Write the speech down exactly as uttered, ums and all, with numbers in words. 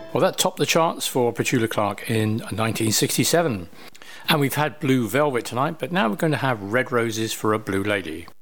Well, that topped the charts for Petula Clark in nineteen sixty-seven. And we've had Blue Velvet tonight, but now we're going to have Red Roses for a Blue Lady.